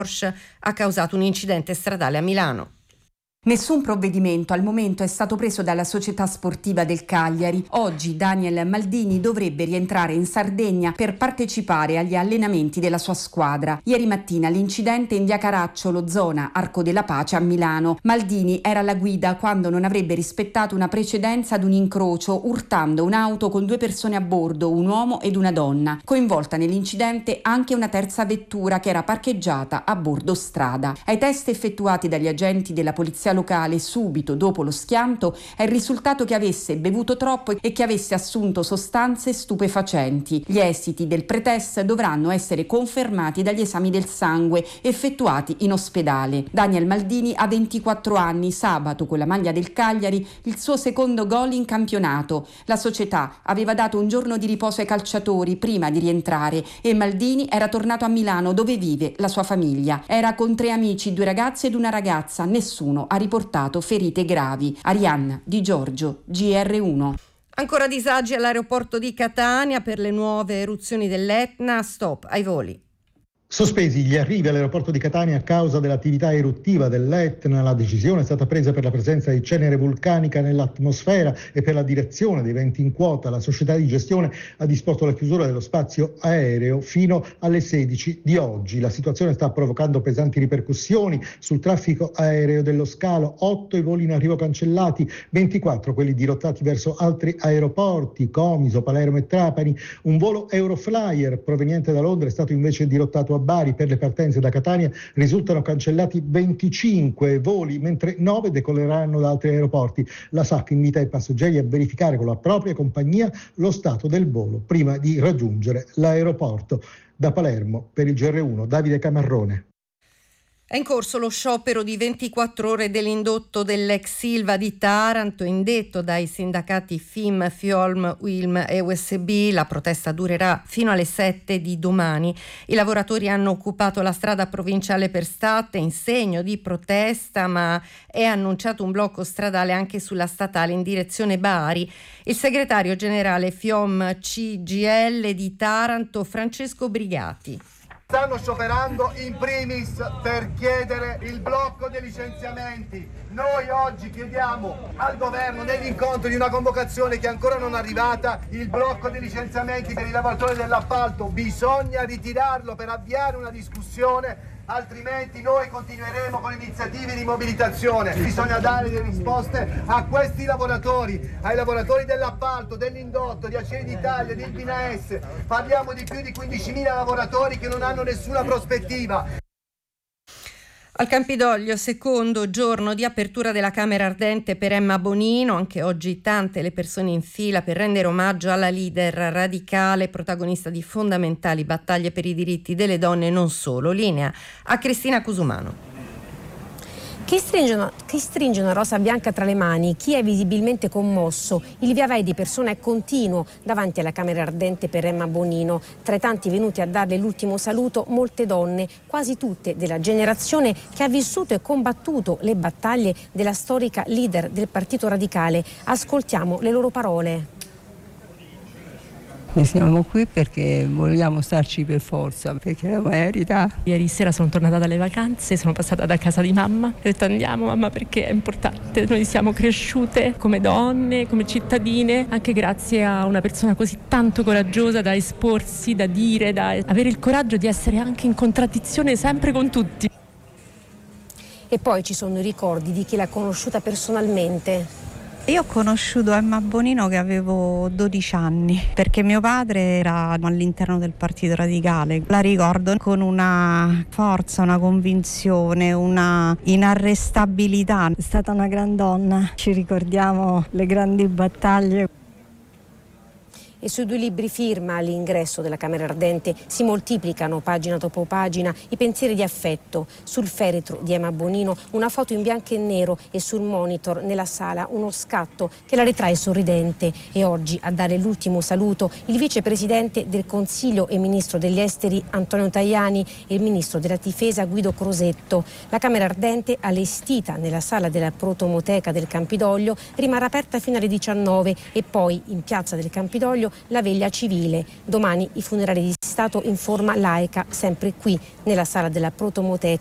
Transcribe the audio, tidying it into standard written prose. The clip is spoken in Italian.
Porsche ha causato un incidente stradale a Milano. Nessun provvedimento al momento è stato preso dalla società sportiva del Cagliari. Oggi Daniel Maldini dovrebbe rientrare in Sardegna per partecipare agli allenamenti della sua squadra. Ieri mattina l'incidente in via Caracciolo, zona Arco della Pace a Milano. Maldini era alla guida quando non avrebbe rispettato una precedenza ad un incrocio, urtando un'auto con 2 persone a bordo, un uomo ed una donna. Coinvolta nell'incidente anche una terza vettura che era parcheggiata a bordo strada. Ai test effettuati dagli agenti della polizia locale subito dopo lo schianto è il risultato che avesse bevuto troppo e che avesse assunto sostanze stupefacenti. Gli esiti del pretest dovranno essere confermati dagli esami del sangue effettuati in ospedale. Daniel Maldini ha 24 anni, sabato con la maglia del Cagliari il suo secondo gol in campionato. La società aveva dato un giorno di riposo ai calciatori prima di rientrare e Maldini era tornato a Milano dove vive la sua famiglia. Era con 3 amici, 2 ragazze ed una ragazza, nessuno ha riportato ferite gravi. Arianna Di Giorgio, GR1. Ancora disagi all'aeroporto di Catania per le nuove eruzioni dell'Etna, stop ai voli. Sospesi gli arrivi all'aeroporto di Catania a causa dell'attività eruttiva dell'Etna. La decisione è stata presa per la presenza di cenere vulcanica nell'atmosfera e per la direzione dei venti in quota. La società di gestione ha disposto la chiusura dello spazio aereo fino alle 16 di oggi. La situazione sta provocando pesanti ripercussioni sul traffico aereo dello scalo. 8 i voli in arrivo cancellati, 24 quelli dirottati verso altri aeroporti, Comiso, Palermo e Trapani. Un volo Euroflyer proveniente da Londra è stato invece dirottato a Bari. Per le partenze da Catania risultano cancellati 25 voli, mentre 9 decolleranno da altri aeroporti. La SAC invita i passeggeri a verificare con la propria compagnia lo stato del volo prima di raggiungere l'aeroporto. Da Palermo, per il GR1, Davide Camarrone. È in corso lo sciopero di 24 ore dell'indotto dell'ex Ilva di Taranto, indetto dai sindacati FIM, FIOLM, UILM e USB. La protesta durerà fino alle 7 di domani. I lavoratori hanno occupato la strada provinciale per State in segno di protesta, ma è annunciato un blocco stradale anche sulla statale in direzione Bari. Il segretario generale FIOM CGL di Taranto, Francesco Brigati. Stanno scioperando in primis per chiedere il blocco dei licenziamenti. Noi oggi chiediamo al governo, nell'incontro di una convocazione che ancora non è arrivata, il blocco dei licenziamenti per i lavoratori dell'appalto. Bisogna ritirarlo per avviare una discussione, altrimenti noi continueremo con iniziative di mobilitazione. Bisogna dare delle risposte a questi lavoratori, ai lavoratori dell'appalto, dell'indotto, di Acciaierie d'Italia, di Ilpina S. Parliamo di più di 15.000 lavoratori che non hanno nessuna prospettiva. Al Campidoglio, secondo giorno di apertura della Camera Ardente per Emma Bonino, anche oggi tante le persone in fila per rendere omaggio alla leader radicale, protagonista di fondamentali battaglie per i diritti delle donne e non solo. Linea a Cristina Cusumano. Chi stringe una rosa bianca tra le mani, chi è visibilmente commosso. Il via vai di persone è continuo davanti alla Camera Ardente per Emma Bonino. Tra i tanti venuti a darle l'ultimo saluto, molte donne, quasi tutte della generazione che ha vissuto e combattuto le battaglie della storica leader del Partito Radicale. Ascoltiamo le loro parole. Noi siamo qui perché vogliamo starci per forza, perché la merita. Ieri sera sono tornata dalle vacanze, sono passata da casa di mamma, ho detto andiamo mamma perché è importante, noi siamo cresciute come donne, come cittadine, anche grazie a una persona così tanto coraggiosa da esporsi, da dire, da avere il coraggio di essere anche in contraddizione sempre con tutti. E poi ci sono i ricordi di chi l'ha conosciuta personalmente. Io ho conosciuto Emma Bonino che avevo 12 anni perché mio padre era all'interno del Partito Radicale. La ricordo con una forza, una convinzione, una inarrestabilità. È stata una gran donna, ci ricordiamo le grandi battaglie. E sui 2 libri firma all'ingresso della Camera Ardente si moltiplicano pagina dopo pagina i pensieri di affetto. Sul feretro di Emma Bonino una foto in bianco e nero e sul monitor nella sala uno scatto che la ritrae sorridente. E oggi a dare l'ultimo saluto il vicepresidente del Consiglio e ministro degli esteri Antonio Tajani e il ministro della difesa Guido Crosetto. La Camera Ardente, allestita nella sala della protomoteca del Campidoglio, rimarrà aperta fino alle 19 e poi in piazza del Campidoglio la veglia civile. Domani i funerali di Stato in forma laica, sempre qui nella sala della Protomotè.